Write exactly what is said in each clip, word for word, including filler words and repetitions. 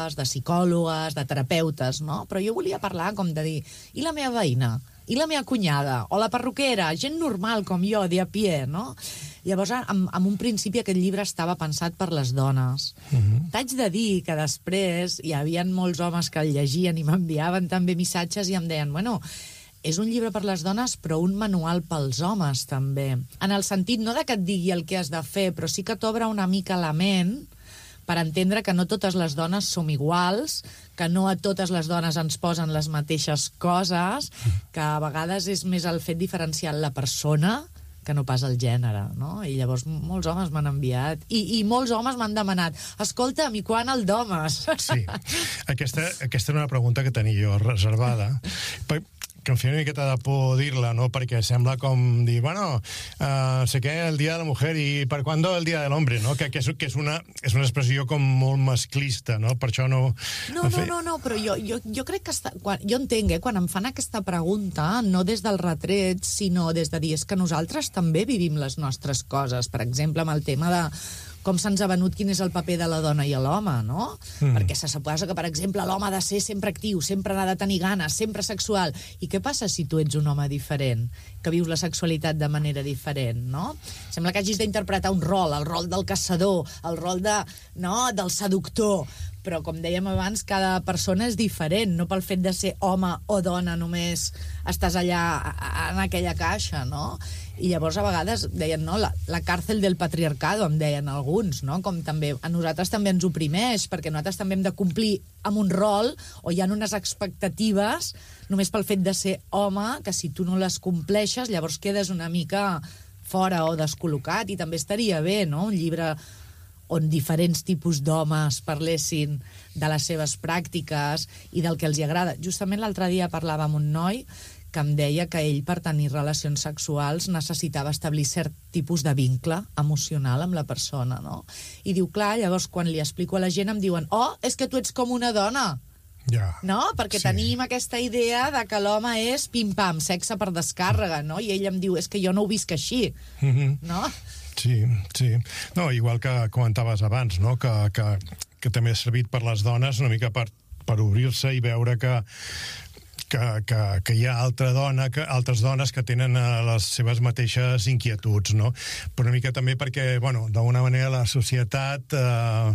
de psicòlogues, de terapeutes, no? Però jo volia parlar com de dir, i la meva veïna? I la meva cunyada? O la perruquera? Gent normal com jo, de a pie, no? Llavors, en, en un principi, aquest llibre estava pensat per les dones. Uh-huh. T'haig de dir que després hi havia molts homes que el llegien i m'enviaven també missatges i em deien, bueno, és un llibre per les dones, però un manual pels homes, també. En el sentit, no de que et digui el que has de fer, però sí que t'obre una mica la ment per entendre que no totes les dones som iguals, que no a totes les dones ens posen les mateixes coses, que a vegades és més el fet diferencial la persona que no pas el gènere, no? I llavors molts homes m'han enviat, i, i molts homes m'han demanat, escolta'm, i quan el d'homes? Sí, aquesta, aquesta era una pregunta que tenia jo reservada, per, que em feia una miqueta de por dir-la, no? Perquè sembla com dir, bueno, uh, sé què, el dia de la mujer i per quando el dia de l'hombre, no? Que, que, és, que és, una, és una expressió com molt masclista, no? Per això no... No, no, no, no, però jo, jo, jo crec que... Està, quan, jo entenc, eh, quan em fan aquesta pregunta, no des del retret, sinó des de dir, és que nosaltres també vivim les nostres coses. Per exemple, amb el tema de com se'ns ha venut quin és el paper de la dona i l'home, no? Mm. Perquè se suposa que, per exemple, l'home ha de ser sempre actiu, sempre ha de tenir ganes, sempre sexual. I què passa si tu ets un home diferent, que vius la sexualitat de manera diferent, no? Sembla que hagis d'interpretar un rol, el rol del caçador, el rol de, no, del seductor, però, com dèiem abans, cada persona és diferent, no pel fet de ser home o dona només estàs allà en aquella caixa, no? I llavors a vegades deien, no, la, la càrcel del patriarcado, em deien alguns, no? Com també a nosaltres també ens oprimeix, perquè nosaltres també hem de complir amb un rol, o hi ha unes expectatives només pel fet de ser home, que si tu no les compleixes, llavors quedes una mica fora o descol·locat, i també estaria bé, no?, un llibre on diferents tipus d'homes parlessin de les seves pràctiques i del que els hi agrada. Justament l'altre dia parlava amb un noi que em deia que ell, per tenir relacions sexuals, necessitava establir cert tipus de vincle emocional amb la persona, no? I diu, clar, llavors quan li explico a la gent em diuen, oh, és que tu ets com una dona. Ja. No? Perquè sí. Tenim aquesta idea de que l'home és pim-pam, sexe per descàrrega, no? I ell em diu, és que jo no ho visc així, mm-hmm. no? Sí, sí. No, igual que comentaves abans, no? Que, que, que també ha servit per les dones una mica per, per obrir-se i veure que Que, que, que hi ha altra dona, que, altres dones que tenen uh, les seves mateixes inquietuds, no? Però una mica també perquè, bueno, d'alguna manera la societat uh,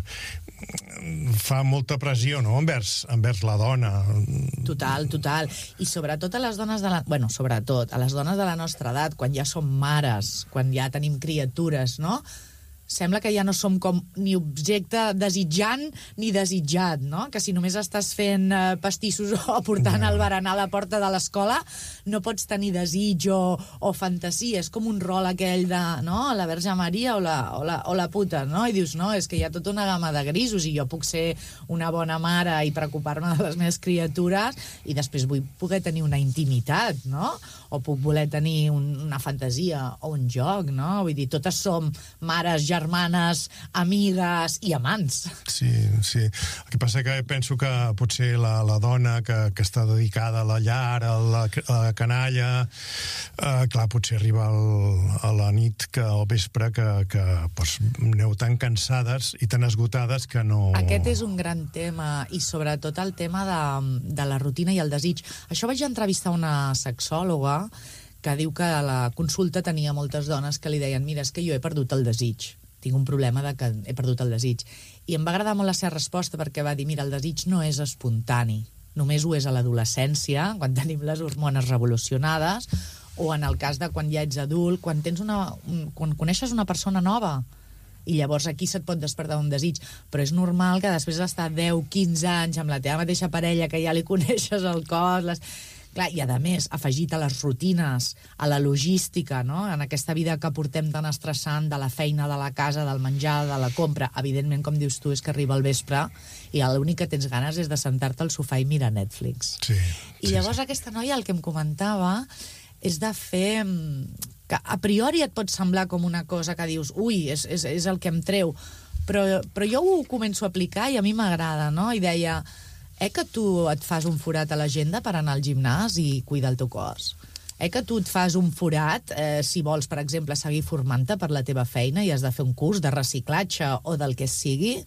fa molta pressió, no?, envers, envers la dona. Total, total. I sobretot a les dones de la... Bueno, sobretot, a les dones de la nostra edat, quan ja som mares, quan ja tenim criatures, no?, sembla que ja no som com ni objecte desitjant ni desitjat, no? Que si només estàs fent eh, pastissos o portant no. el berenar a la porta de l'escola no pots tenir desig o, o fantasia. És com un rol aquell de, no?, la Verge Maria o la, o, la, o la puta, no? I dius, no, és que hi ha tota una gamma de grisos i jo puc ser una bona mare i preocupar-me de les meves criatures i després vull poder tenir una intimitat, no? O puc voler tenir un, una fantasia o un joc, no? Vull dir, totes som mares, germanes, amigues i amants. Sí, sí. El que passa que penso que potser la, la dona que, que està dedicada a la llar, a la, a la canalla, eh, clar, potser arriba el, a la nit, que al vespre, que, que pues, aneu tan cansades i tan esgotades que no... Aquest és un gran tema, i sobretot el tema de, de la rutina i el desig. Això vaig entrevistar una sexòloga que diu que a la consulta tenia moltes dones que li deien, mira, és que jo he perdut el desig, tinc un problema de que he perdut el desig. I em va agradar molt la seva resposta perquè va dir, mira, el desig no és espontani, només ho és a l'adolescència, quan tenim les hormones revolucionades, o en el cas de quan ja ets adult, quan tens una, un, quan coneixes una persona nova, i llavors aquí se't pot despertar un desig, però és normal que després d'estar deu quinze anys amb la teva mateixa parella, que ja li coneixes el cos, les... Clar, i a més, afegit a les rutines, a la logística, no?, en aquesta vida que portem tan estressant de la feina, de la casa, del menjar, de la compra, evidentment, com dius tu, és que arriba el vespre i l'únic que tens ganes és de sentar-te al sofà i mirar Netflix. Sí, I llavors sí, sí. Aquesta noia el que em comentava és de fer... que a priori et pot semblar com una cosa que dius, ui, és, és, és el que em treu, però, però jo ho començo a aplicar i a mi m'agrada, no? I deia... Eh que tu et fas un forat a l'agenda per anar al gimnàs i cuidar el teu cos? Eh que tu et fas un forat eh, si vols, per exemple, seguir formant-te per la teva feina i has de fer un curs de reciclatge o del que sigui?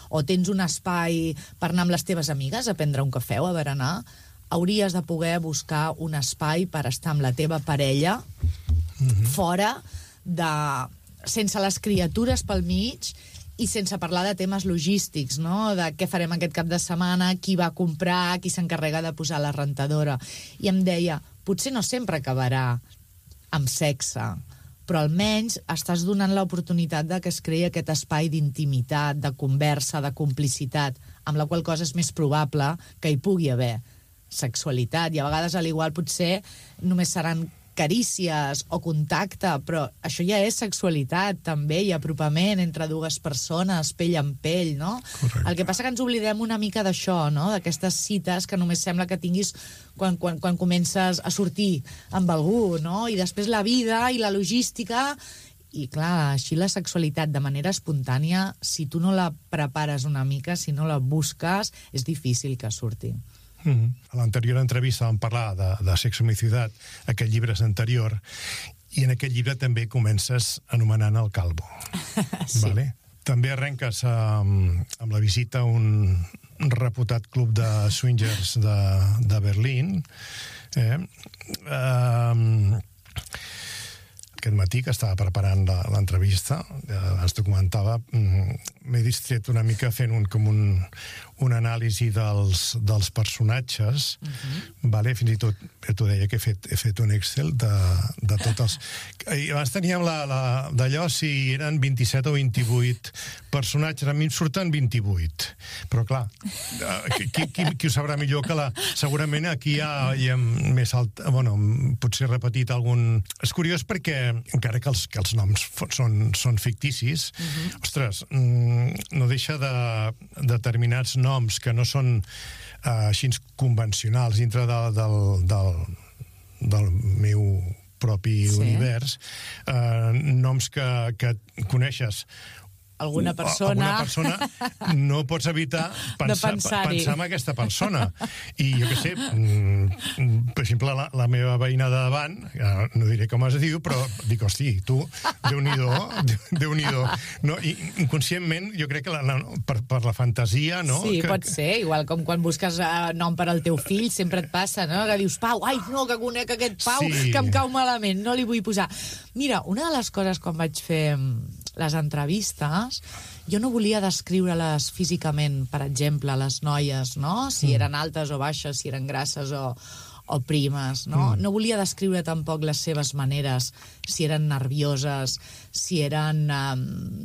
o tens un espai per anar amb les teves amigues a prendre un cafè o a berenar, hauries de poder buscar un espai per estar amb la teva parella mm-hmm. fora de... sense les criatures pel mig i sense parlar de temes logístics, no? De què farem aquest cap de setmana, qui va comprar, qui s'encarrega de posar la rentadora. I em deia, potser no sempre acabarà amb sexe, però almenys estàs donant l'oportunitat de que es creï aquest espai d'intimitat, de conversa, de complicitat, amb la qual cosa és més probable que hi pugui haver sexualitat. I a vegades, a l'igual, potser només seran carícies o contacte, però això ja és sexualitat, també, i apropament entre dues persones, pell amb pell, no? Correcte. El que passa que ens oblidem una mica d'això, no? D'aquestes cites que només sembla que tinguis quan, quan, quan comences a sortir amb algú, no? I després la vida i la logística. I clar, així la sexualitat de manera espontània, si tu no la prepares una mica, si no la busques, és difícil que surti. Mm-hmm. A l'anterior entrevista vam parlar de, de Sexo en mi ciutat, aquest llibre és anterior, i en aquest llibre també comences anomenant el calvo. Sí. Vale? També arrenques amb, amb la visita a un reputat club de swingers de, de Berlín. Eh? Um, aquest matí, que estava preparant l'entrevista, eh, abans t'ho comentava, m'he distret una mica fent un, com un, un anàlisi dels, dels personatges, uh-huh. Vale? Fins i tot, t'ho deia, que he fet, he fet un Excel de, de tots els... I abans teníem la, la, d'allò si eren vint-i-set o vint-i-vuit personatges, a mi em surten vint-i-vuit, però clar, qui, qui, qui ho sabrà millor que la... Segurament aquí hi ha, hi ha més alt... Bueno, potser he repetit algun... És curiós perquè, encara que els, que els noms són, són ficticis, uh-huh. Ostres, no deixa de determinats noms que no són uh, així convencionals dintre de, del, del, del meu propi sí. univers, uh, noms que, que coneixes alguna persona... alguna persona, no pots evitar pensar, pensar en aquesta persona. I jo què sé, per exemple, la, la meva veïna de davant, no diré com es diu, però dic, hosti, tu, Déu-n'hi-do, Déu-n'hi-do. No, i inconscientment, jo crec que la, la, per, per la fantasia, no? Sí, que, pot ser, igual com quan busques uh, nom per al teu fill, sempre et passa, no? Que dius, Pau, ai, no, que conec aquest Pau, sí. Que em cau malament, no li vull posar. Mira, una de les coses quan vaig fer les entrevistes, jo no volia descriure-les físicament, per exemple, les noies, no? Si eren altes o baixes, si eren grasses o, o primes, no? Mm. No volia descriure tampoc les seves maneres, si eren nervioses, si eren um,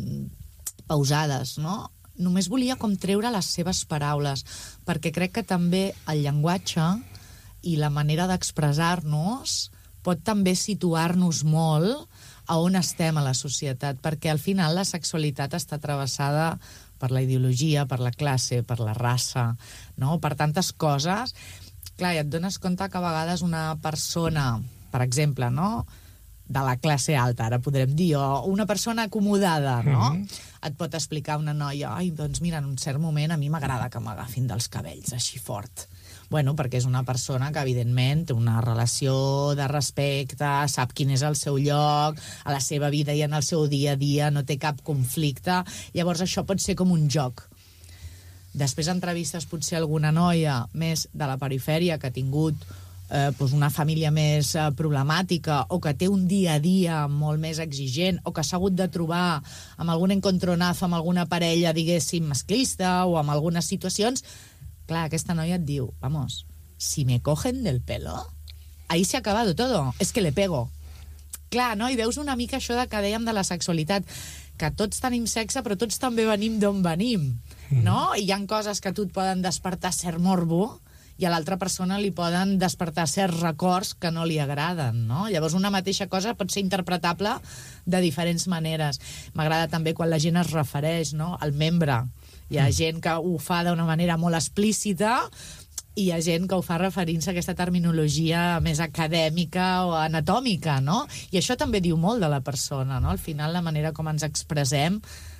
pausades, no? Només volia com treure les seves paraules, perquè crec que també el llenguatge i la manera d'expressar-nos pot també situar-nos molt a on estem a la societat, perquè al final la sexualitat està travessada per la ideologia, per la classe, per la raça, no? Per tantes coses. Clar, i et dones compte que a vegades una persona, per exemple, no?, de la classe alta, ara podrem dir, o una persona acomodada, no?, mm-hmm. et pot explicar una noia, ai, doncs mira, en un cert moment a mi m'agrada que m'agafin dels cabells, així fort. Bueno, perquè és una persona que, evidentment, té una relació de respecte, sap quin és el seu lloc, a la seva vida i en el seu dia a dia, no té cap conflicte. Llavors, això pot ser com un joc. Després entrevistes potser alguna noia més de la perifèria que ha tingut eh, doncs una família més eh, problemàtica o que té un dia a dia molt més exigent o que s'ha hagut de trobar amb algun encontronazo amb alguna parella, diguéssim, masclista o amb algunes situacions. Clar, aquesta noia et diu, vamos, si me cogen del pelo, ahí se ha acabado todo, es que le pego. Clar, no? I veus una mica això de que dèiem de la sexualitat, que tots tenim sexe, però tots també venim d'on venim, no? I hi ha coses que a tu et poden despertar cert morbo i a l'altra persona li poden despertar certs records que no li agraden, no? Llavors una mateixa cosa pot ser interpretable de diferents maneres. M'agrada també quan la gent es refereix, no?, al membre. Hi ha gent que ho fa d'una manera molt explícita i hi ha gent que ho fa referint-se a aquesta terminologia més acadèmica o anatòmica, no? I això també diu molt de la persona, no? Al final, la manera com ens expressem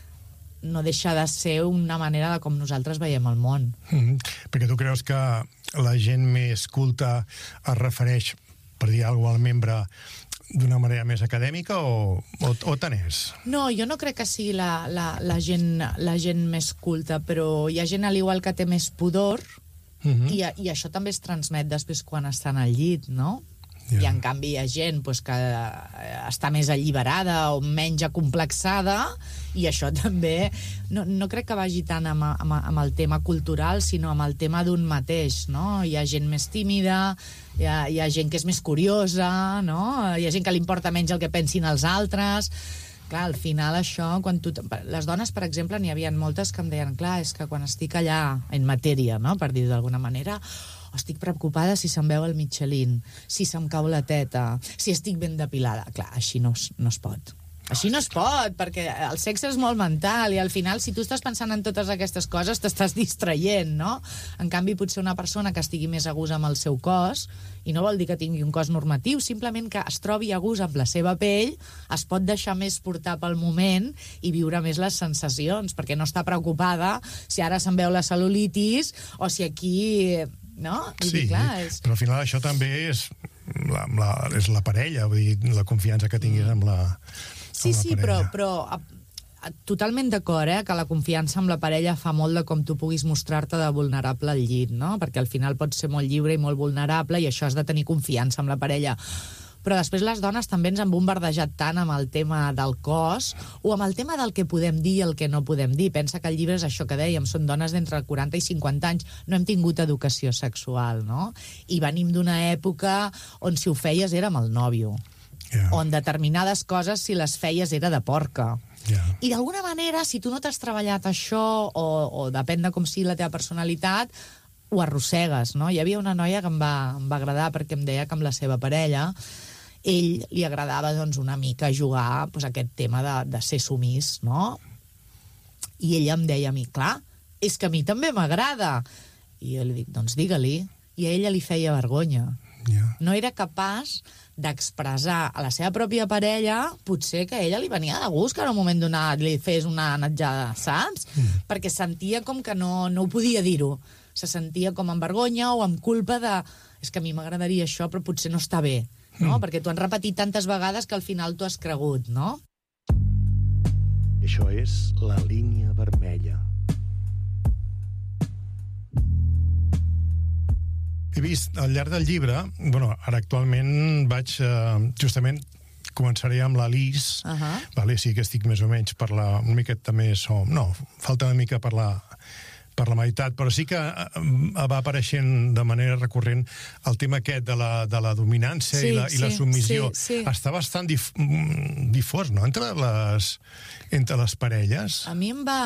no deixa de ser una manera de com nosaltres veiem el món. Mm-hmm. Perquè tu creus que la gent més culta es refereix, per dir alguna cosa, al membre d'una manera més acadèmica o, o, o tant és? No, jo no crec que sigui la, la, la, gent, la gent més culta, però hi ha gent al igual que té més pudor, uh-huh. i, i això també es transmet després quan estan al llit, no? Yeah. I en canvi hi ha gent pues, que està més alliberada o menys acomplexada, i això també no, no crec que vagi tant amb, amb, amb el tema cultural, sinó amb el tema d'un mateix, no? Hi ha gent més tímida, hi ha, hi ha gent que és més curiosa, no? Hi ha gent que li importa menys el que pensin els altres. Clar, al final això, quan tu... Les dones, per exemple, n'hi havia moltes que em deien, clar, és que quan estic allà en matèria, no?, per dir-ho d'alguna manera, estic preocupada si se'm veu el Michelin, si se'm cau la teta, si estic ben depilada. Clar, així no es, no es pot. Així no es pot, perquè el sexe és molt mental i al final, si tu estàs pensant en totes aquestes coses, t'estàs distraient, no? En canvi, potser una persona que estigui més a gust amb el seu cos, i no vol dir que tingui un cos normatiu, simplement que es trobi a gust amb la seva pell, es pot deixar més portar pel moment i viure més les sensacions, perquè no està preocupada si ara se'm veu la cel·lulitis o si aquí... No? Vull sí, dir, clar, és... però al final això també és la, la, és la parella, vull dir, la confiança que tinguis amb la, sí, amb la sí, parella. però, però a, a, totalment d'acord, eh, que la confiança amb la parella fa molt de com tu puguis mostrar-te de vulnerable al llit, no? Perquè al final pots ser molt lliure i molt vulnerable i això has de tenir confiança amb la parella. Però després les dones també ens han bombardejat tant amb el tema del cos o amb el tema del que podem dir i el que no podem dir. Pensa que el llibre és això que dèiem, són dones d'entre quaranta i cinquanta anys, no hem tingut educació sexual, no? I venim d'una època on si ho feies era amb el nòvio, yeah. on determinades coses si les feies era de porca. Yeah. I d'alguna manera, si tu no t'has treballat això, o, o depèn de com sigui la teva personalitat, ho arrossegues, no? Hi havia una noia que em va, em va agradar perquè em deia que amb la seva parella ell li agradava doncs, una mica jugar doncs, aquest tema de, de ser sumís, no? I ella em deia a mi, clar, és que a mi també m'agrada. I jo li dic, doncs digue-li. I a ella li feia vergonya. Yeah. No era capaç d'expressar a la seva pròpia parella potser que a ella li venia de gust que en un moment donat li fes una netjada, saps? Mm. Perquè sentia com que no, no ho podia dir-ho. Se sentia com amb vergonya o amb culpa de... És que a mi m'agradaria això, però potser no està bé. No? Mm. Perquè t'ho han repetit tantes vegades que al final t'ho has cregut, no? Això és la línia vermella. He vist al llarg del llibre, bueno, ara actualment vaig, eh, justament, començaré amb la Lis, uh-huh. vale, sí que estic més o menys per la, una miqueta més, o, no, falta una mica per la... per la meitat, però sí que va apareixent de manera recurrent el tema aquest de la, de la dominància sí, i, la, sí, i la submissió. Sí, sí. Està bastant dif, difós, no?, entre les, entre les parelles. A mi em va,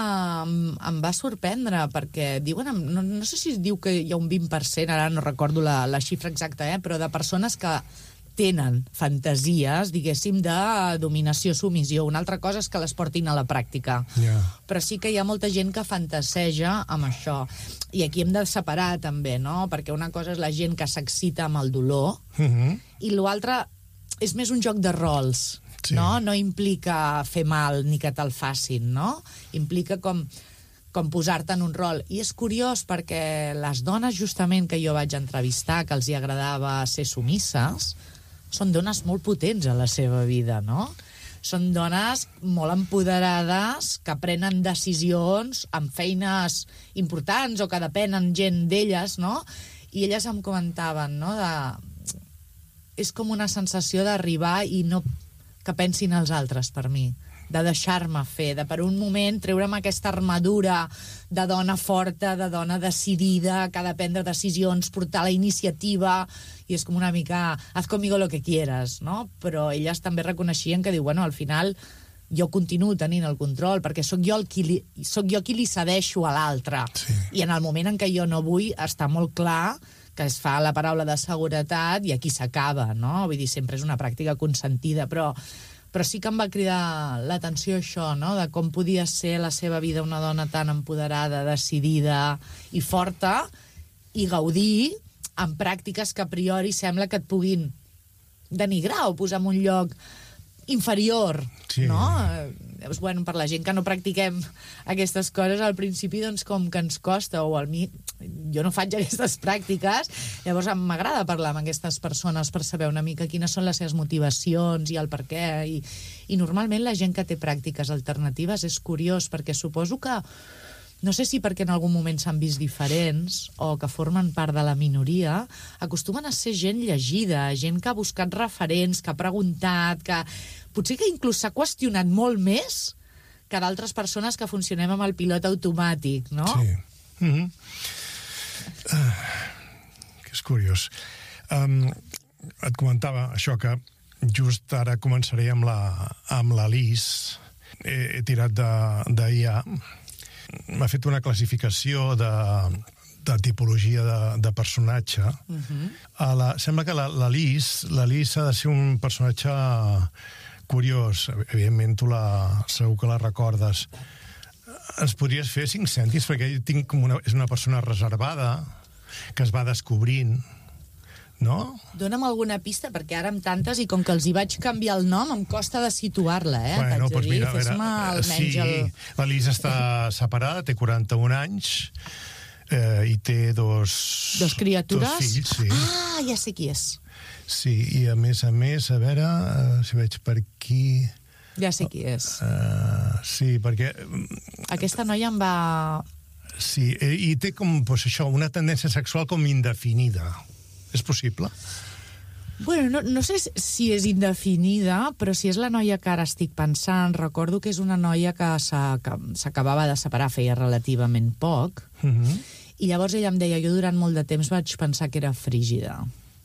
em va sorprendre, perquè diuen, no, no sé si es diu que hi ha un vint per cent, ara no recordo la, la xifra exacta, eh, però de persones que tenen fantasies, diguéssim, de dominació-submissió. Una altra cosa és que les portin a la pràctica. Yeah. Però sí que hi ha molta gent que fantaseja amb això. I aquí hem de separar, també, no? Perquè una cosa és la gent que s'excita amb el dolor, uh-huh. i l'altra és més un joc de rols, sí. no? No implica fer mal ni que te'l facin, no? Implica com... com posar-te en un rol. I és curiós perquè les dones, justament, que jo vaig entrevistar, que els hi agradava ser sumisses, són dones molt potents a la seva vida, no? Són dones molt empoderades, que prenen decisions amb feines importants o que depenen gent d'elles, no? I elles em comentaven, no?, de... és com una sensació d'arribar i no que pensin els altres per mi, de deixar-me fer, de per un moment treure'm aquesta armadura de dona forta, de dona decidida, que ha de prendre decisions, portar la iniciativa, i és com una mica, haz conmigo lo que quieras, no? Però elles també reconeixien que diu, bueno, al final jo continuo tenint el control, perquè sóc jo, el qui, li, sóc jo qui li cedeixo a l'altre. Sí. I en el moment en què jo no vull, està molt clar que es fa la paraula de seguretat i aquí s'acaba, no? Vull dir, sempre és una pràctica consentida, però... però sí que em va cridar l'atenció això, no?, de com podia ser la seva vida una dona tan empoderada, decidida i forta, i gaudir amb pràctiques que a priori sembla que et puguin denigrar o posar en un lloc inferior, sí. no? Llavors, bueno, per la gent que no practiquem aquestes coses, al principi, doncs, com que ens costa, o al mi... Jo no faig aquestes pràctiques, llavors m'agrada parlar amb aquestes persones per saber una mica quines són les seves motivacions i el per què, i, i normalment la gent que té pràctiques alternatives és curiós, perquè suposo que no sé si perquè en algun moment s'han vist diferents o que formen part de la minoria, acostumen a ser gent llegida, gent que ha buscat referents, que ha preguntat, que potser que inclús s'ha qüestionat molt més que d'altres persones que funcionem amb el pilot automàtic, no? Sí. Mm-hmm. Uh, que és curiós. Um, et comentava això, que just ara començaré amb la, amb la Lis. He, he tirat de, de I A. M'ha fet una classificació de, de tipologia de, de personatge. Uh-huh. A la, sembla que la, la Lis la Lis ha de ser un personatge curiós. Evidentment, tu la, segur que la recordes. Ens podries fer cinc cèntims, perquè tinc com una, és una persona reservada, que es va descobrint, no? Dona'm alguna pista, perquè ara amb tantes, i com que els hi vaig canviar el nom, em costa de situar-la, eh? Bueno, T'haig de doncs dir, mira, fes-me almenys sí, el... la Lis està separada, té quaranta-un anys, eh, i té dos... Dos criatures? Dos fills, sí. Ah, ja sé qui és. Sí, i a més a més, a veure, uh, si veig per aquí... Ja sé qui és. Uh, sí, perquè... Aquesta noia em va... Sí, i té com, pues, això, una tendència sexual com indefinida. És possible? Bueno, no, no sé si és indefinida, però si és la noia que ara estic pensant, recordo que és una noia que s'acabava de separar feia relativament poc, Uh-huh. i llavors ella em deia, jo durant molt de temps vaig pensar que era frígida,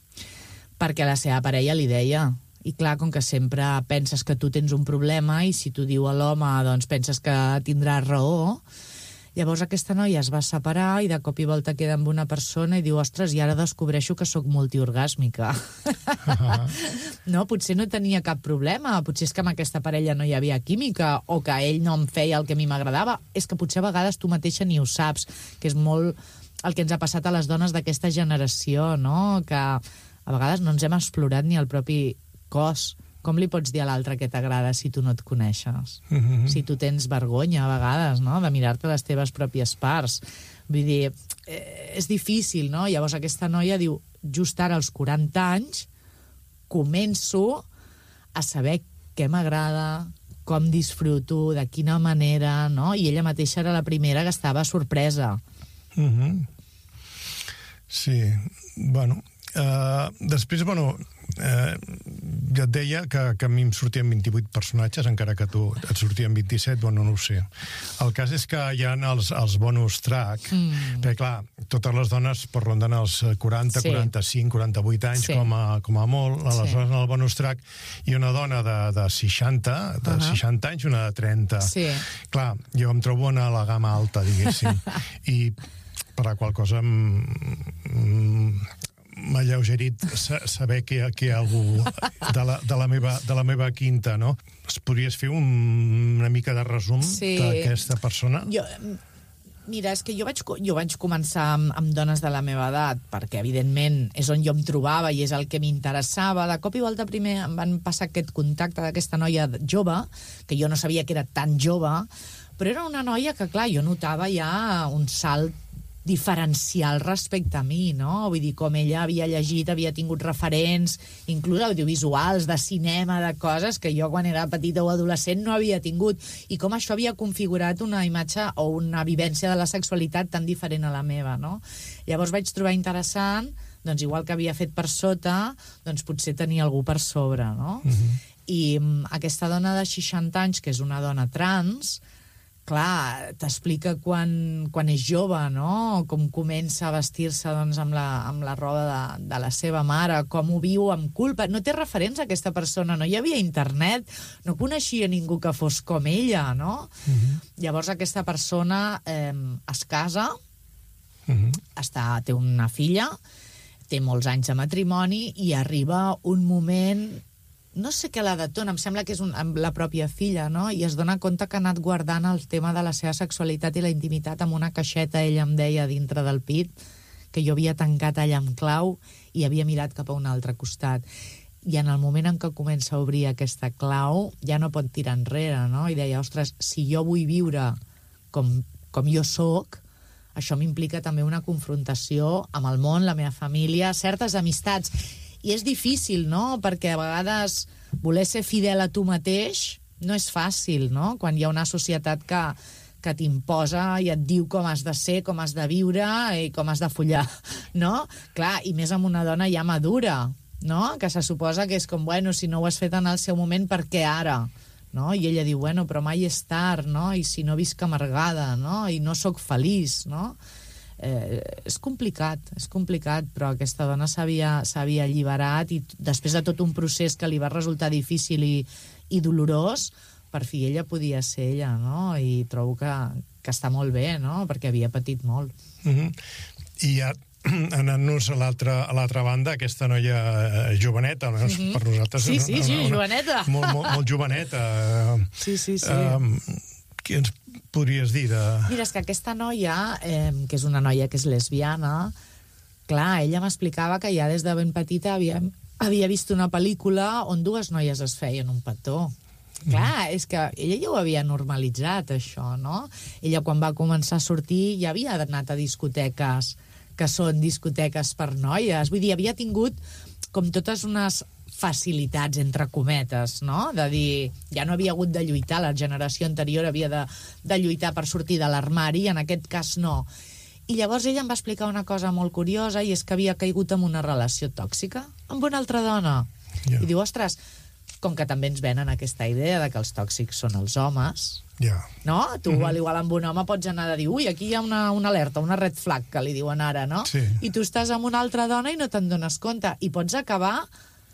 perquè la seva parella li deia, i clar, com que sempre penses que tu tens un problema, i si t'ho diu a l'home, doncs penses que tindràs raó. Llavors aquesta noia es va separar i de cop i volta queda amb una persona i diu, ostres, i ara descobreixo que sóc multiorgàsmica. Uh-huh. No, potser no tenia cap problema, potser és que amb aquesta parella no hi havia química, o que ell no em feia el que a mi m'agradava. És que potser a vegades tu mateixa ni ho saps, que és molt el que ens ha passat a les dones d'aquesta generació, no? Que a vegades no ens hem explorat ni el propi cos. Com li pots dir a l'altre que t'agrada si tu no et coneixes? Mm-hmm. Si tu tens vergonya, a vegades, no?, de mirar-te les teves pròpies parts. Vull dir, eh, és difícil, no? Llavors aquesta noia diu, just ara als quaranta anys, començo a saber què m'agrada, com disfruto, de quina manera, no? I ella mateixa era la primera que estava sorpresa. Mm-hmm. Sí, bueno... Uh, després, bueno, uh, ja et deia que, que a mi em sortien vint-i-vuit personatges, encara que tu et sortien vint-i-set, bueno, no ho sé. El cas és que hi ha els, els bonus track, mm. perquè, clar, totes les dones per ronden els quaranta, sí. quaranta-cinc, quaranta-vuit anys, sí. com, a, com a molt, aleshores sí. en el bonus track hi ha una dona de, de seixanta, de uh-huh. seixanta anys, una de trenta. Sí. Clar, jo em trobo en la gamma alta, diguéssim, i per la qual cosa... Mm, m'ha lleugerit saber que, que hi ha algú de la, de, la meva, de la meva quinta, no? Es podries fer un, una mica de resum sí. d'aquesta persona? Jo, mira, és que jo vaig, jo vaig començar amb, amb dones de la meva edat, perquè, evidentment, és on jo em trobava i és el que m'interessava. De cop i volta, primer, em van passar aquest contacte d'aquesta noia jove, que jo no sabia que era tan jove, però era una noia que, clar, jo notava ja un salt diferencial respecte a mi, no? Vull dir, com ella havia llegit, havia tingut referents, inclús audiovisuals, de cinema, de coses que jo quan era petita o adolescent no havia tingut, i com això havia configurat una imatge o una vivència de la sexualitat tan diferent a la meva, no? Llavors vaig trobar interessant, doncs igual que havia fet per sota, doncs potser tenia algú per sobre, no? Uh-huh. I um, aquesta dona de seixanta anys, que és una dona trans, clar, t'explica quan, quan és jove, no? Com comença a vestir-se doncs, amb, la, amb la roba de, de la seva mare, com ho viu amb culpa. No té referents a aquesta persona, no hi havia internet, no coneixia ningú que fos com ella, no? Uh-huh. Llavors aquesta persona eh, es casa, uh-huh. està, té una filla, té molts anys de matrimoni i arriba un moment... No sé què la detona, em sembla que és un, amb la pròpia filla, no? I es dona compte que ha anat guardant el tema de la seva sexualitat i la intimitat amb una caixeta, ella em deia, dintre del pit, que jo havia tancat allà amb clau i havia mirat cap a un altre costat. I en el moment en què comença a obrir aquesta clau, ja no pot tirar enrere, no? I deia, ostres, si jo vull viure com, com jo sóc, això m'implica també una confrontació amb el món, la meva família, certes amistats. I és difícil, no? Perquè a vegades voler ser fidel a tu mateix no és fàcil, no? Quan hi ha una societat que, que t'imposa i et diu com has de ser, com has de viure i com has de follar, no? Clar, i més amb una dona ja madura, no? Que se suposa que és com, bueno, si no ho has fet en el seu moment, per què ara? No? I ella diu, bueno, però mai és tard, no? I si no visc amargada, no? I no sóc feliç, no? Eh, és complicat, és complicat, però aquesta dona s'havia s'havia alliberat i després de tot un procés que li va resultar difícil i, i dolorós, per fi ella podia ser ella, no? I trobo que, que està molt bé, no? Perquè havia patit molt. Mm-hmm. I ja anant-nos a l'altra a l'altra banda, aquesta noia joveneta, almenys mm-hmm. per nosaltres... Sí, sí, sí, una, joveneta. Molt, molt, molt joveneta. Sí, sí, sí. Um, què ens podries dir de... Mira, és que aquesta noia, eh, que és una noia que és lesbiana, clar, ella m'explicava que ja des de ben petita havia, havia vist una pel·lícula on dues noies es feien un petó. Clar, és que ella ja ho havia normalitzat, això, no? Ella, quan va començar a sortir, ja havia anat a discoteques que són discoteques per noies. Vull dir, havia tingut com totes unes facilitats, entre cometes, no? De dir, ja no havia hagut de lluitar, la generació anterior havia de, de lluitar per sortir de l'armari, en aquest cas no. I llavors ella em va explicar una cosa molt curiosa, i és que havia caigut en una relació tòxica amb una altra dona. Yeah. I diu, ostres, com que també ens venen aquesta idea de que els tòxics són els homes, yeah. no? Tu, mm-hmm. al igual amb un home, pots anar a dir, ui, aquí hi ha una, una alerta, una red flag, que li diuen ara, no? Sí. I tu estàs amb una altra dona i no te'n dones compte. I pots acabar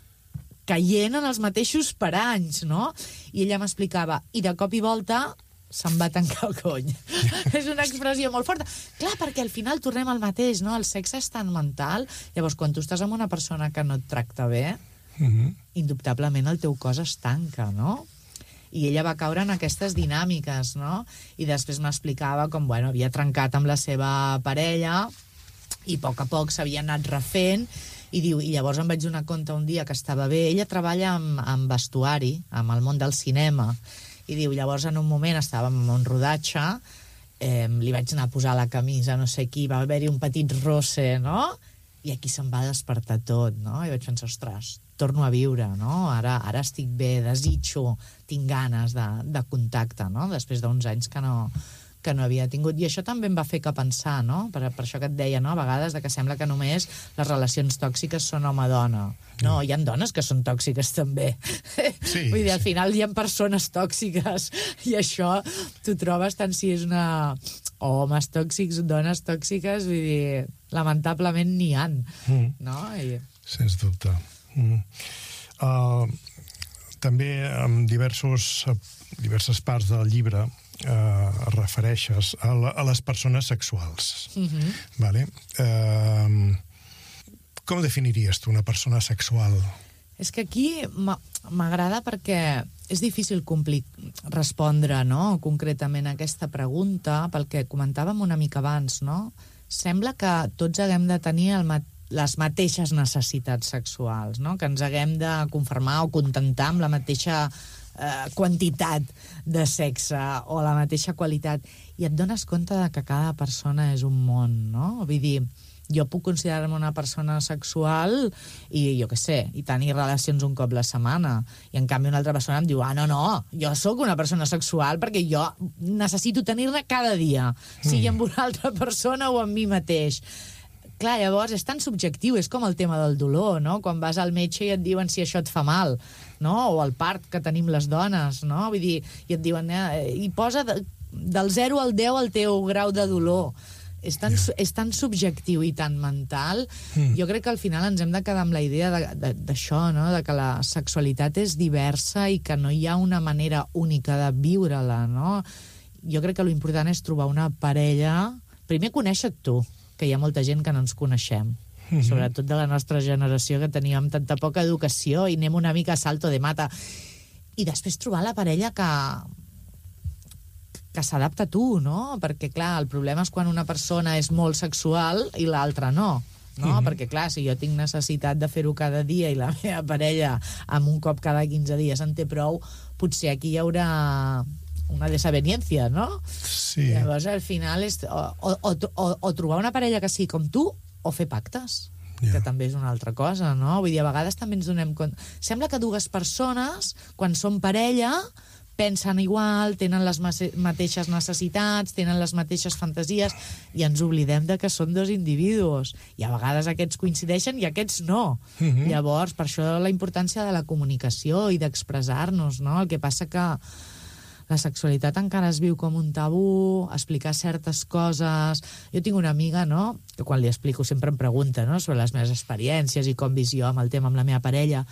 caient en els mateixos paranys, no? I ella m'explicava, i de cop i volta se'n va tancar el cony. És una expressió molt forta. Clar, perquè al final tornem al mateix, no? El sexe és tan mental. Llavors, quan tu estàs amb una persona que no et tracta bé, mm-hmm. indubtablement el teu cos es tanca, no? I ella va caure en aquestes dinàmiques, no? I després m'explicava com, bueno, havia trencat amb la seva parella i a poc a poc s'havia anat refent, i diu, i llavors em vaig donar compte un dia que estava bé. Ella treballa amb, amb vestuari, amb el món del cinema, i diu, llavors en un moment estàvem en un rodatge, eh, li vaig anar a posar la camisa, no sé qui, va haver-hi un petit roce, no? I aquí se'm va despertar tot, no? I vaig pensar, ostres, torno a viure, no? Ara, ara estic bé, desitjo, tinc ganes de, de contacte, no? Després d'uns anys que no, que no havia tingut. I això també em va fer que pensar, no? Per, per això que et deia, no? A vegades de que sembla que només les relacions tòxiques són home-dona. No, hi ha dones que són tòxiques també. Sí, vull dir, al final hi ha persones tòxiques i això t'ho trobes tant si és una... homes tòxics, dones tòxiques, vull dir, lamentablement n'hi ha, mm. no? I... Sens dubte. Mm. Uh, també en diversos, diverses parts del llibre uh, refereixes a, la, a les persones sexuals. Mm-hmm. Vale? Uh, com definiries tu una persona sexual? És que aquí m'agrada perquè és difícil complir, respondre, no?, concretament a aquesta pregunta, pel que comentàvem una mica abans, no? Sembla que tots haguem de tenir el mat les mateixes necessitats sexuals, no? Que ens haguem de conformar o contentar amb la mateixa eh, quantitat de sexe o la mateixa qualitat. I et dones compte de que cada persona és un món, no? Vull dir, jo puc considerar-me una persona sexual i, jo què sé, i tenir relacions un cop la setmana. I, en canvi, una altra persona em diu, ah, no, no, jo sóc una persona sexual perquè jo necessito tenir-la cada dia, sigui amb una altra persona o amb mi mateix. Clar, llavors és tan subjectiu, és com el tema del dolor, no? Quan vas al metge i et diuen si això et fa mal, no? O el part que tenim les dones, no? Vull dir, i et diuen, eh, i posa de, del zero al deu el teu grau de dolor. És tan, yeah. és tan subjectiu i tan mental. Mm. Jo crec que al final ens hem de quedar amb la idea d'això, no? De que la sexualitat és diversa i que no hi ha una manera única de viure-la, no? Jo crec que l'important és trobar una parella... Primer, conèixer-te tu, que hi ha molta gent que no ens coneixem. Mm-hmm. Sobretot de la nostra generació, que teníem tanta poca educació i anem una mica a salto de mata. I després trobar la parella que... que s'adapta a tu, no? Perquè, clar, el problema és quan una persona és molt sexual i l'altra no, no? Mm-hmm. Perquè, clar, si jo tinc necessitat de fer-ho cada dia i la meva parella amb un cop cada quinze dies en té prou, potser aquí hi haurà una desaveniencia, no? Sí. Llavors, al final, és o, o, o, o trobar una parella que sigui com tu, o fer pactes, Yeah. que també és una altra cosa, no? Vull dir, a vegades també ens donem compte... Sembla que dues persones, quan són parella, pensen igual, tenen les mateixes necessitats, tenen les mateixes fantasies, i ens oblidem de que són dos individus. I a vegades aquests coincideixen i aquests no. Mm-hmm. Llavors, per això la importància de la comunicació i d'expressar-nos, no? El que passa que la sexualitat encara es viu com un tabú, explicar certes coses... Jo tinc una amiga, no?, que quan li explico sempre em pregunta, no?, sobre les meves experiències i com visió amb el tema amb la meva parella,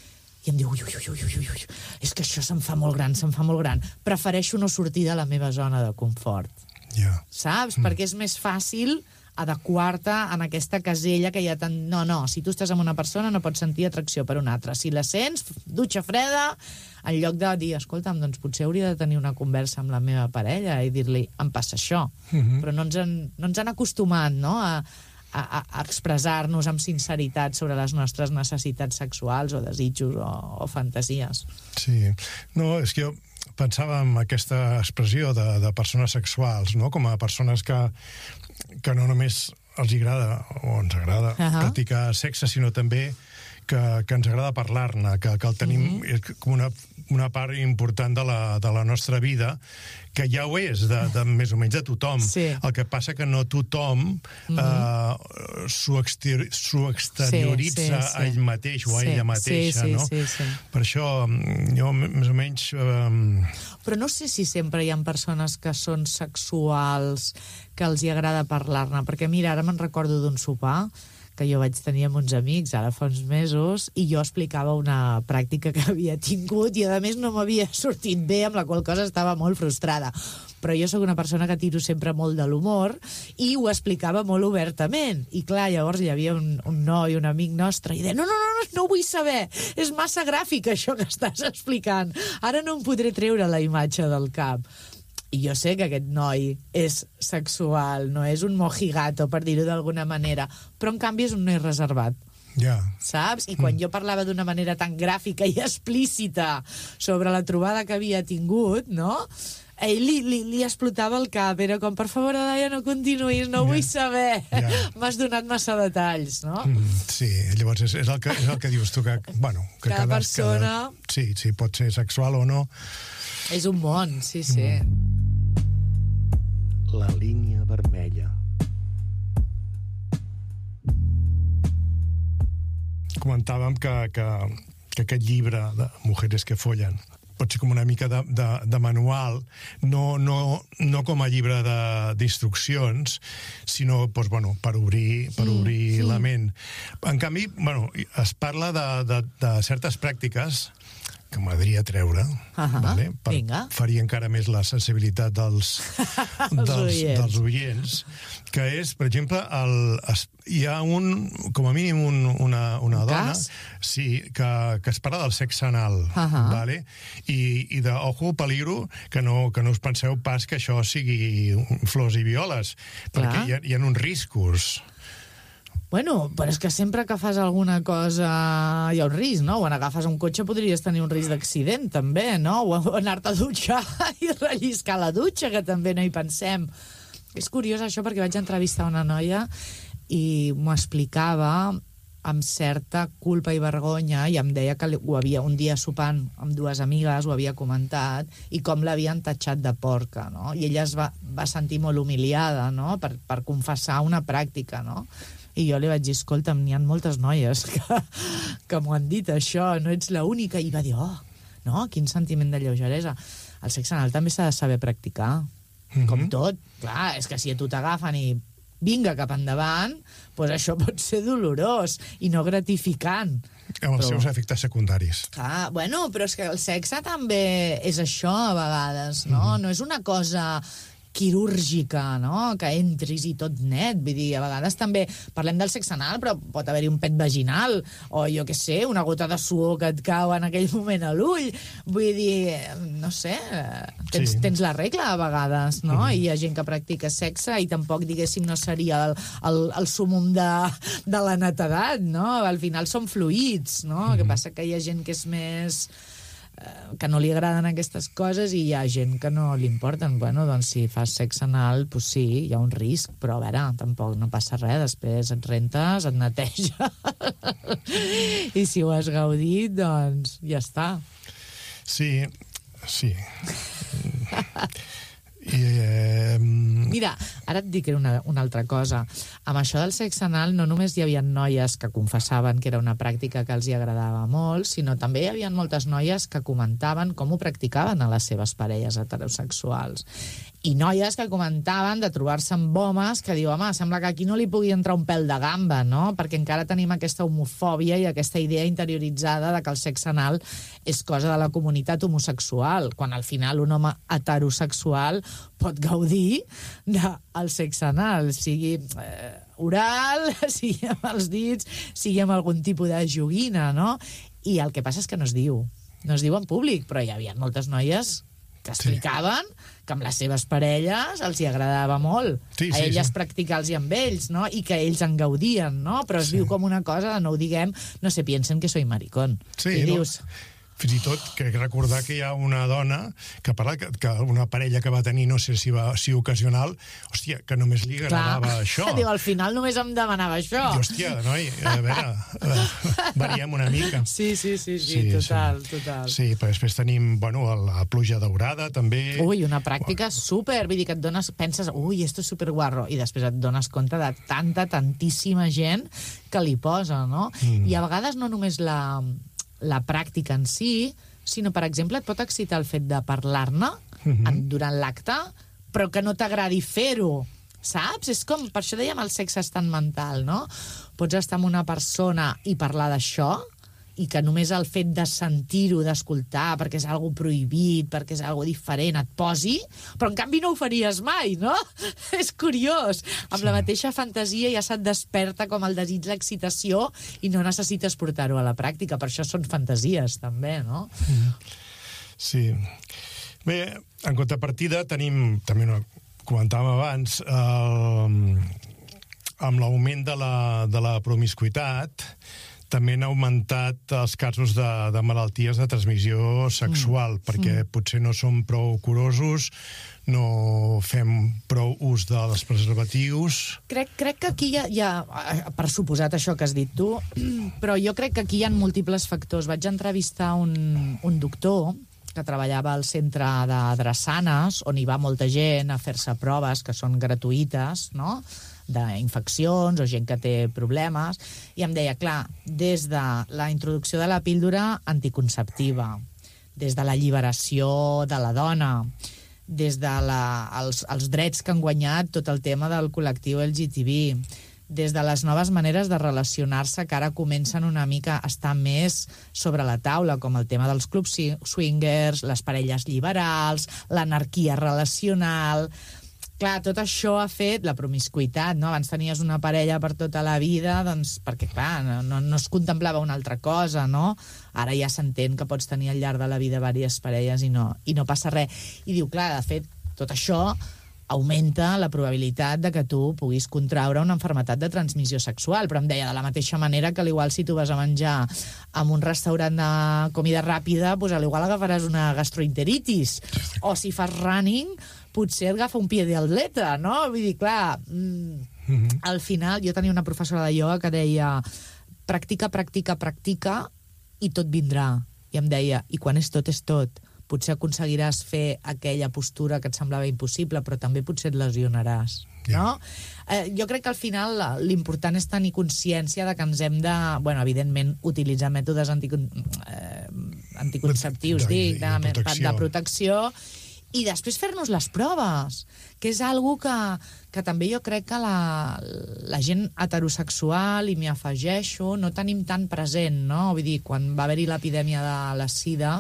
i em diu, ui, ui, ui, ui, ui, ui, és que això se'm fa molt gran, se'm fa molt gran. Prefereixo no sortir de la meva zona de confort. Yeah. Saps? Mm. Perquè és més fàcil adequar-te en aquesta casella que hi ha tant... No, no, si tu estàs amb una persona no pots sentir atracció per una altra. Si la sents, dutxa freda, en lloc de dir, escolta'm, doncs potser hauria de tenir una conversa amb la meva parella i dir-li, em passa això. Mm-hmm. Però no ens, han, no ens han acostumat, no?, a, a, a expressar-nos amb sinceritat sobre les nostres necessitats sexuals o desitjos o, o fantasies. Sí. No, és que jo pensava en aquesta expressió de, de persones sexuals, no?, com a persones que, que no només els agrada o ens agrada uh-huh. practicar sexe, sinó també que, que ens agrada parlar-ne, que, que el tenim uh-huh. com una, una part important de la, de la nostra vida, que ja ho és, de, de més o menys de tothom. Sí. El que passa que no tothom uh-huh. eh, s'ho exterior, exterioritza sí, sí, sí. a ell mateix o a sí. ella mateixa, sí, sí, no? Sí, sí. Per això, jo més o menys... Eh, Però no sé si sempre hi ha persones que són sexuals, que els hi agrada parlar-ne, perquè mira, ara me'n recordo d'un sopar que jo vaig tenir amb uns amics ara fa uns mesos i jo explicava una pràctica que havia tingut i a més no m'havia sortit bé, amb la qual cosa estava molt frustrada. Però jo sóc una persona que tiro sempre molt de l'humor i ho explicava molt obertament. I clar, llavors hi havia un, un noi, un amic nostre, i deia, no, no, no, no, no ho vull saber, és massa gràfic això que estàs explicant. Ara no em podré treure la imatge del cap. I jo sé que aquest noi és sexual, no és un mojigato, per dir-ho d'alguna manera, però en canvi és un noi reservat. Ja. Saps? I quan mm. jo parlava d'una manera tan gràfica i explícita sobre la trobada que havia tingut, no?, a ell li, li, li explotava el cap, era com, per favor, Adaia, no continuïs, no yeah. vull saber, yeah. m'has donat massa detalls, no? Mm, sí, llavors és, és, el que, és el que dius tu, que, bueno, que cada, cada persona... Cada, sí, sí, pot ser sexual o no. És un món, sí, sí. Mm. La línia vermella. Comentàvem que, que, que aquest llibre de Mujeres que follen pot ser com una mica de, de, de manual, no, no, no com a llibre d'instruccions, sinó doncs, bueno, per obrir, per obrir mm, la ment. En canvi, bueno, es parla de, de, de certes pràctiques que m'agradaria treure, uh-huh. vale? Per Vinga. ferir encara més la sensibilitat dels, dels, oients. dels oients, que és, per exemple, el, es, hi ha un, com a mínim un, una, una un dona cas? sí, que, que es parla del sexe anal, uh-huh. vale? I, i de, ojo, peligro, que no, que no us penseu pas que això sigui flors i violes, Clar. perquè hi ha, hi ha uns riscos. Bueno, però és que sempre que fas alguna cosa hi ha un risc, no? Quan agafes un cotxe podries tenir un risc d'accident, també, no? O anar-te a dutxar i relliscar la dutxa, que també no hi pensem. És curiós això perquè vaig entrevistar una noia i m'ho explicava amb certa culpa i vergonya i em deia que ho havia un dia sopant amb dues amigues, ho havia comentat, i com l'havien tatxat de porca, no? I ella es va, va sentir molt humiliada, no?, per, per confessar una pràctica, no? I jo li vaig dir, escolta'm, n'hi ha moltes noies que, que m'ho han dit, això, no ets l'única. I va dir, oh, no, quin sentiment de lleugeresa. El sexe anal també s'ha de saber practicar, mm-hmm. com tot. Clar, és que si a tu t'agafen i vinga cap endavant, doncs això pot ser dolorós i no gratificant. Amb els però... seus efectes secundaris. Clar, bueno, però és que el sexe també és això a vegades, no? Mm-hmm. No és una cosa quirúrgica, no? Que entris i tot net. Vull dir, a vegades també parlem del sexe anal, però pot haver-hi un pet vaginal, o jo què sé, una gota de suor que et cau en aquell moment a l'ull. Vull dir, no sé, tens, sí. tens la regla a vegades, no? Mm. I hi ha gent que practica sexe i tampoc, diguéssim, no seria el, el, el súmum de, de la netedat, no? Al final són fluids, no? Mm. El que passa que hi ha gent que és més... que no li agraden aquestes coses i hi ha gent que no li importen. Bueno, doncs si fas sexe anal, doncs sí, hi ha un risc, però a veure, tampoc no passa res, després et rentes, et neteja i si ho has gaudit, doncs ja està. Sí, sí. I, eh... Mira, ara et dic una, una altra cosa. Amb això del sexe anal no només hi havia noies que confessaven que era una pràctica que els hi agradava molt, sinó també hi havia moltes noies que comentaven com ho practicaven a les seves parelles heterosexuals. I noies que comentaven de trobar-se amb homes que diu, home, sembla que aquí no li pugui entrar un pèl de gamba, no? Perquè encara tenim aquesta homofòbia i aquesta idea interioritzada de que el sexe anal és cosa de la comunitat homosexual, quan al final un home heterosexual pot gaudir del sexe anal, sigui eh, oral, sigui amb els dits, sigui amb algun tipus de joguina, no? I el que passa és que no es diu. No es diu en públic, però hi havia moltes noies que explicaven sí. que amb les seves parelles els hi agradava molt. Sí, a sí, elles sí. practicar-los amb ells, no? I que ells en gaudien, no? Però es sí. diu com una cosa, no ho diguem, no sé, piensen que soy maricón. Sí, I no? dius... Fins i tot, crec recordar que hi ha una dona que parla que, que una parella que va tenir, no sé si va si ocasional, hòstia, que només li agradava Clar. això. Diu, al final només em demanava això. I, hòstia, noi, a veure, uh, variem una mica. Sí, sí, sí, sí, sí total, sí. total. Sí, però després tenim, bueno, la pluja daurada, també. Ui, una pràctica super, vull dir que et dones, penses, ui, esto és superguarro, i després et dones compte de tanta, tantíssima gent que li posa, no? Mm. I a vegades no només la... la pràctica en si, sinó, per exemple, et pot excitar el fet de parlar-ne mm-hmm. durant l'acte, però que no t'agradi fer-ho, saps? És com, per això dèiem el sexe és tan mental, no? Pots estar amb una persona i parlar d'això, i que només el fet de sentir-ho, d'escoltar, perquè és algo prohibit, perquè és algo diferent, et posi, però en canvi no ho faries mai, no? És curiós. Amb sí. la mateixa fantasia ja se't desperta com el desig, l'excitació, i no necessites portar-ho a la pràctica. Per això són fantasies, també, no? Sí. Bé, en contrapartida tenim, també ho comentàvem abans, eh, amb l'augment de la, de la promiscuitat, també han augmentat els casos de, de malalties de transmissió sexual, mm. perquè mm. potser no som prou curosos, no fem prou ús dels preservatius. Crec, crec que aquí hi ha, hi ha, per suposat això que has dit tu, però jo crec que aquí hi ha múltiples factors. Vaig entrevistar un, un doctor que treballava al centre de Drassanes, on hi va molta gent a fer-se proves que són gratuïtes, no?, d'infeccions o gent que té problemes, i em deia, clar, des de la introducció de la píldora anticonceptiva, des de l'alliberació de la dona, des de la, els, els drets que han guanyat tot el tema del col·lectiu L G T B, des de les noves maneres de relacionar-se que ara comencen una mica a estar més sobre la taula, com el tema dels clubs swingers, les parelles liberals, l'anarquia relacional... Clar, tot això ha fet la promiscuitat, no? Abans tenies una parella per tota la vida, doncs, perquè, clar, no, no es contemplava una altra cosa, no? Ara ja s'entén que pots tenir al llarg de la vida diverses parelles i no, i no passa res. I diu, clar, de fet, tot això augmenta la probabilitat de que tu puguis contraure una malaltia de transmissió sexual, però em deia, de la mateixa manera que igual si tu vas a menjar en un restaurant de comida ràpida, doncs igual agafaràs una gastroenteritis, o si fas running potser et agafa un pie d'atleta, no? Vull dir, clar, mm, mm-hmm. al final jo tenia una professora de ioga que deia practica, practica, practica i tot vindrà. I em deia, i quan és tot, és tot. Potser aconseguiràs fer aquella postura que et semblava impossible, però també potser et lesionaràs, no? Yeah. Eh, jo crec que al final l'important és tenir consciència de que ens hem de, bueno, evidentment, utilitzar mètodes anticon, eh, anticonceptius, de, dic, de, de, protecció. de protecció, i després fer-nos les proves, que és algo que, que també jo crec que la, la gent heterosexual, i m'hi afegeixo, no tenim tan present, no? Vull dir, quan va haver-hi l'epidèmia de la sida,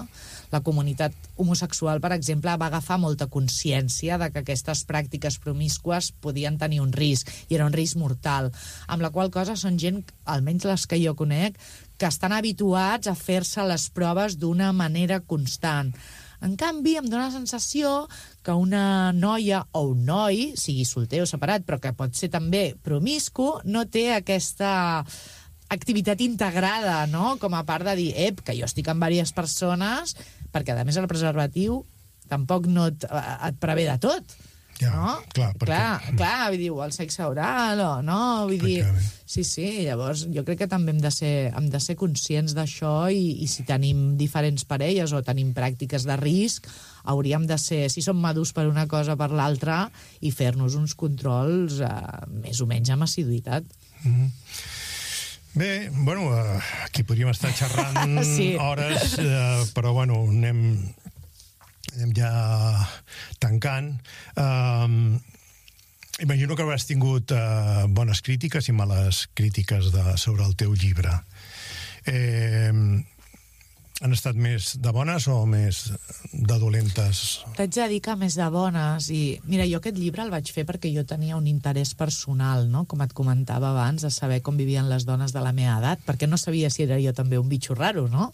la comunitat homosexual, per exemple, va agafar molta consciència de que aquestes pràctiques promíscues podien tenir un risc, i era un risc mortal, amb la qual cosa són gent, almenys les que jo conec, que estan habituats a fer-se les proves d'una manera constant. En canvi, em dóna la sensació que una noia o un noi, sigui solter o separat, però que pot ser també promiscu, no té aquesta activitat integrada, no? Com a part de dir, ep, que jo estic amb diverses persones, perquè a més el preservatiu tampoc no et, et prevé de tot. Ja, no? clar, perquè... clar, clar, vull dir, o el sexe oral, o no, vull dir... Sí, sí, llavors jo crec que també hem de ser, hem de ser conscients d'això i, i si tenim diferents parelles o tenim pràctiques de risc, hauríem de ser, si som madurs per una cosa o per l'altra, i fer-nos uns controls eh, més o menys amb assiduïtat. Mm-hmm. Bé, bueno, aquí podríem estar xerrant sí. hores, eh, però bueno, anem... anem ja tancant. Um, imagino que hauràs tingut uh, bones crítiques i males crítiques de, sobre el teu llibre. Eh, han estat més de bones o més de dolentes? T'haig de dir que més de bones. I mira, jo aquest llibre el vaig fer perquè jo tenia un interès personal, no? Com et comentava abans, de saber com vivien les dones de la meva edat, perquè no sabia si era jo també un bitxo raro, no?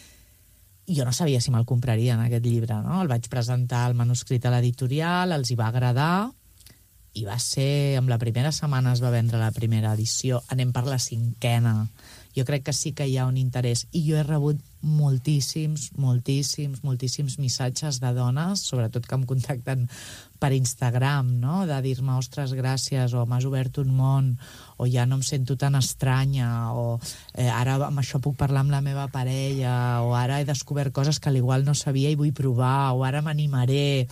Jo no sabia si me'l comprarien, aquest llibre, no? El vaig presentar el manuscrit a l'editorial, els hi va agradar, i va ser... Amb la primera setmana es va vendre la primera edició, anem per la cinquena. Jo crec que sí que hi ha un interès, i jo he rebut moltíssims, moltíssims, moltíssims missatges de dones, sobretot que em contacten per Instagram, no? De dir-me, ostres, gràcies, o m'has obert un món, o ja no em sento tan estranya, o eh, ara amb això puc parlar amb la meva parella, o ara he descobert coses que a l'igual no sabia i vull provar, o ara m'animaré.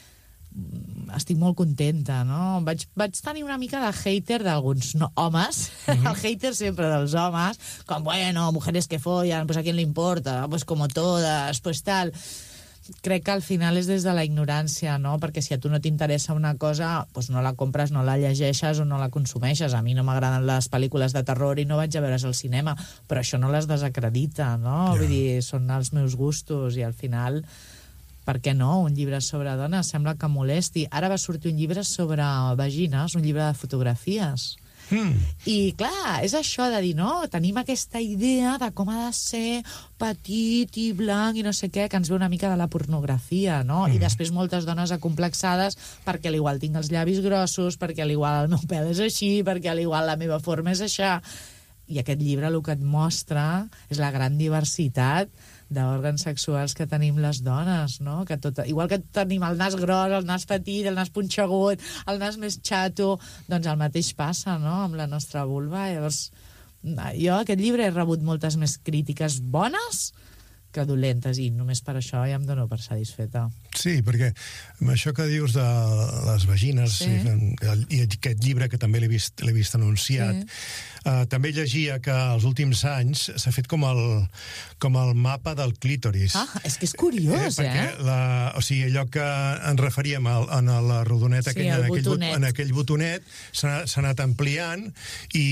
Estic molt contenta, no? Vaig, vaig tenir una mica de hater d'alguns no, homes, mm-hmm. El hater sempre dels homes, com, bueno, mujeres que follan, pues a quién le importa, pues como todas, pues tal... Crec que al final és des de la ignorància, no? Perquè si a tu no t'interessa una cosa, doncs no la compres, no la llegeixes o no la consumeixes. A mi no m'agraden les pel·lícules de terror i no vaig a veure's al cinema, però això no les desacredita, no? Yeah. Vull dir, són els meus gustos i al final, per què no? Un llibre sobre dones sembla que molesti. Ara va sortir un llibre sobre vagines, un llibre de fotografies. Mm. I clar, és això de dir, no, tenim aquesta idea de com ha de ser petit i blanc i no sé què, que ens ve una mica de la pornografia, no? Mm. I després moltes dones acomplexades perquè a l'igual tinc els llavis grossos, perquè a l'igual el meu pèl és així, perquè a l'igual la meva forma és això. I aquest llibre el que et mostra és la gran diversitat d'òrgans sexuals que tenim les dones, no? Que tot, igual que tenim el nas gros, el nas petit, el nas punxegut, el nas més xato, doncs el mateix passa, no?, amb la nostra vulva. Llavors, jo aquest llibre he rebut moltes més crítiques bones que dolentes, i només per això ja em dono per satisfeta. Sí, perquè amb això que dius de les vagines, sí. i, i aquest llibre que també l'he vist, l'he vist anunciat, sí. uh, també llegia que els últims anys s'ha fet com el, com el mapa del clítoris. Ah, és que és curiós, eh? eh? La, o sigui, allò que ens referíem a, a la rodoneta, sí, aquell, en, aquell botonet. en aquell botonet, s'ha anat ampliant, i,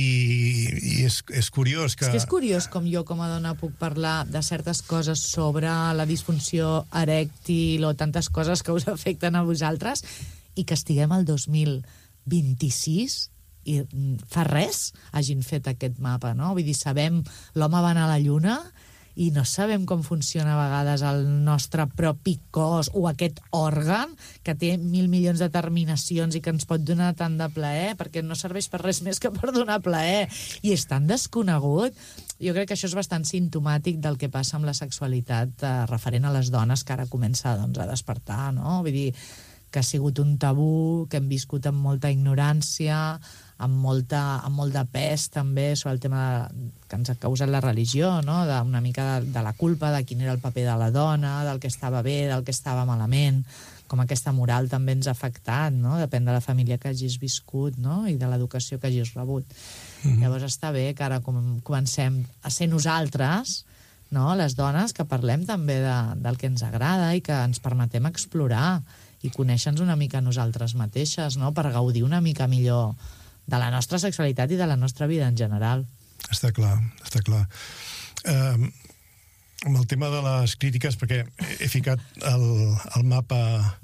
i és, és curiós que... És que és curiós com jo, com a dona, puc parlar de certes coses sobre la disfunció erèctil o tantes coses que us afecten a vosaltres, i que estiguem al dos mil vint-i-sis i fa res hagin fet aquest mapa, no? Vull dir, sabem, l'home va anar a la Lluna i no sabem com funciona a vegades el nostre propi cos o aquest òrgan que té mil milions de terminacions i que ens pot donar tant de plaer, perquè no serveix per res més que per donar plaer, i és tan desconegut. Jo crec que això és bastant simptomàtic del que passa amb la sexualitat eh, referent a les dones, que ara comença, doncs, a despertar, no? Vull dir, que ha sigut un tabú, que hem viscut amb molta ignorància, amb, molta, amb molt de pes també sobre el tema de, que ens ha causat la religió, no? De, una mica de, de la culpa, de quin era el paper de la dona, del que estava bé, del que estava malament, com aquesta moral també ens ha afectat, no? Depèn de la família que hagis viscut, no? I de l'educació que hagis rebut. Mm-hmm. Llavors està bé que ara com, comencem a ser nosaltres, no? Les dones, que parlem també de, del que ens agrada i que ens permetem explorar i conèixer-nos una mica nosaltres mateixes, no? Per gaudir una mica millor de la nostra sexualitat i de la nostra vida en general. Està clar, està clar. Uh, amb el tema de les crítiques, perquè he ficat el, el mapa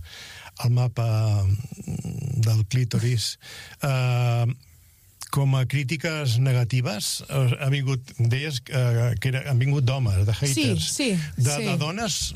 el mapa del clítoris, eh, com a crítiques negatives ha vingut, deies eh, que era, han vingut d'homes, de haters. Sí, sí. De, sí. de dones...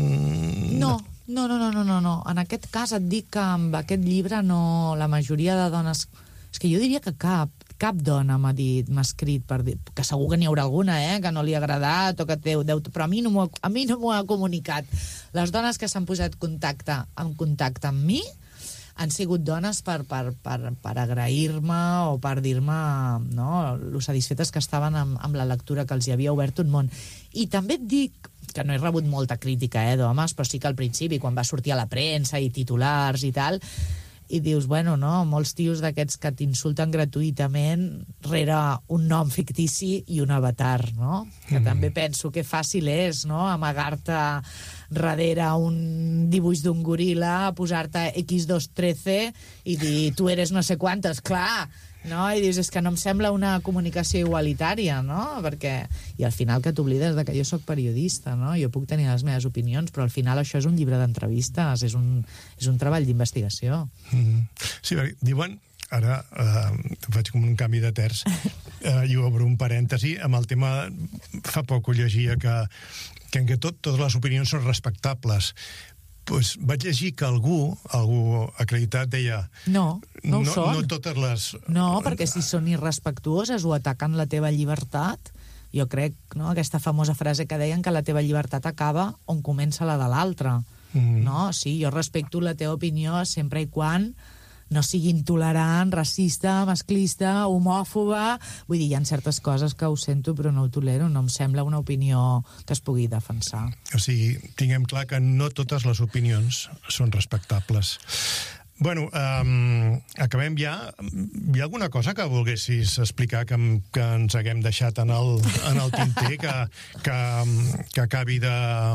Mm, no, no, no, no, no, no, no. En aquest cas et dic que amb aquest llibre no, la majoria de dones... És que jo diria que cap, cap dona m'ha dit, m'ha escrit per dir, que segur que n'hi haurà alguna, eh, que no li ha agradat o que deu, deu, però a mi no m'ho ha, a mi no m'ho ha comunicat. Les dones que s'han posat contacte, en contacte amb mi han sigut dones per, per, per, per agrair-me o per dir-me, no, lo satisfetes que estaven amb, amb la lectura, que els hi havia obert un món. I també et dic que no he rebut molta crítica, eh, d'homes, però sí que al principi, quan va sortir a la premsa i titulars i tal, i dius, bueno, no, molts tios d'aquests que t'insulten gratuïtament rere un nom fictici i un avatar, no? Que mm. també penso que fàcil és, no?, amagar-te darrere un dibuix d'un goril·la, posar-te equis dos trece i dir, tu eres no sé quantes, clar, no? I dius, és que no em sembla una comunicació igualitària, no? Perquè, i al final que t'oblides de que jo sóc periodista, no? Jo puc tenir les meves opinions, però al final això és un llibre d'entrevistes, és un, és un treball d'investigació. Mm-hmm. Sí, diuen, ara eh, faig com un canvi de terç, eh, i obro un parèntesi, amb el tema, fa poc ho llegia, que, que en què tot, totes les opinions són respectables. Pues vaig llegir que algú, algú acreditat, deia... No, no ho no, són. No totes les... No, perquè si són irrespectuoses o ataquen la teva llibertat, jo crec, no?, aquesta famosa frase que deien que la teva llibertat acaba on comença la de l'altre. Mm. No? Sí, jo respecto la teva opinió sempre i quan no sigui intolerant, racista, masclista, homòfoba... Vull dir, hi ha certes coses que ho sento però no ho tolero, no em sembla una opinió que es pugui defensar. O sigui, tinguem clar que no totes les opinions són respectables. Bueno, um, acabem ja. Hi ha alguna cosa que volguessis explicar que, que ens haguem deixat en el, en el tinter, que, que, que acabi de...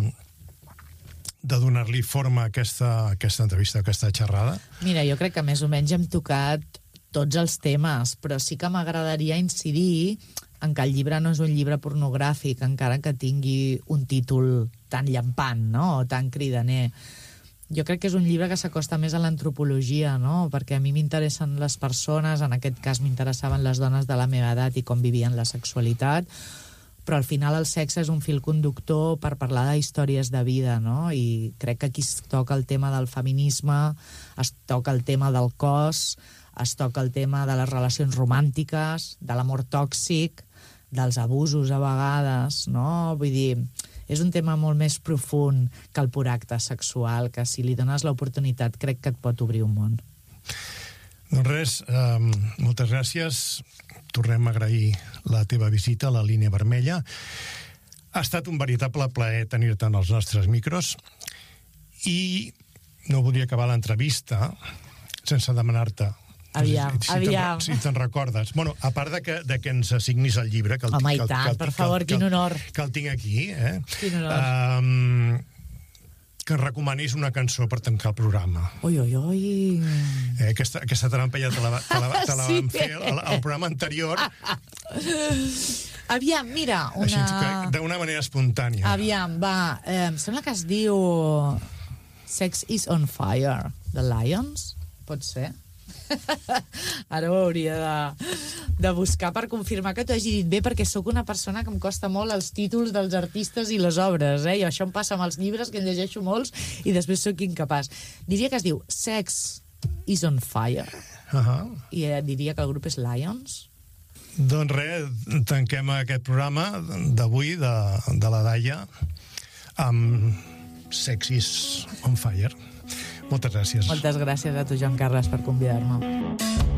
de donar-li forma a aquesta, aquesta entrevista, a aquesta xerrada? Mira, jo crec que més o menys hem tocat tots els temes, però sí que m'agradaria incidir en que el llibre no és un llibre pornogràfic, encara que tingui un títol tan llampant, no?, o tan cridaner. Jo crec que és un llibre que s'acosta més a l'antropologia, no?, perquè a mi m'interessen les persones, en aquest cas m'interessaven les dones de la meva edat i com vivien la sexualitat, però al final el sexe és un fil conductor per parlar de històries de vida, no? I crec que aquí es toca el tema del feminisme, es toca el tema del cos, es toca el tema de les relacions romàntiques, de l'amor tòxic, dels abusos a vegades, no? Vull dir, és un tema molt més profund que el pur acte sexual, que si li dones l'oportunitat crec que et pot obrir un món. Doncs res, um, moltes gràcies. Tornem a agrair la teva visita a la Línia Vermella. Ha estat un veritable plaer tenir-te en els nostres micros i no voldria acabar l'entrevista sense demanar-te Aviam, si, si aviam. Te'n, si te'n recordes. Bueno, a part de que, de que ens assignis el llibre... Que el, Home, i que el, tant, que el, per que el, favor, que el, quin honor. Que el tinc aquí, eh? Quin honor. Um, que recomanis una cançó per tancar el programa. Ui, ui, ui... Eh, aquesta, aquesta trampa ja te la, te la, te la Sí. vam fer al, al programa anterior. Aviam, mira, Així una... que d'una manera espontània. Aviam, va, eh, em sembla que es diu Sex is on Fire, The Lions, pot ser? Ara ho hauria de, de buscar per confirmar que t'ho hagi dit bé, perquè sóc una persona que em costa molt els títols dels artistes i les obres, eh? I això em passa amb els llibres, que en llegeixo molts i després sóc incapaç. Diria que es diu Sex is on Fire, Uh-huh. i eh, diria que el grup és Lions. Doncs res, tanquem aquest programa d'avui de, de la Daia amb Sex is on Fire. Moltes gràcies. Moltes gràcies a tu, Joan Carles, per convidar-me.